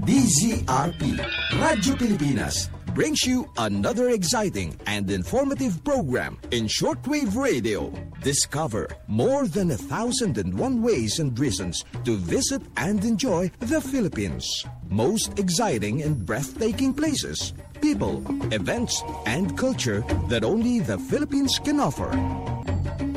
DZRP, Radyo Pilipinas, brings you another exciting and informative program in shortwave radio. Discover more than 1,001 ways and reasons to visit and enjoy the Philippines. Most exciting and breathtaking places, people, events, and culture that only the Philippines can offer.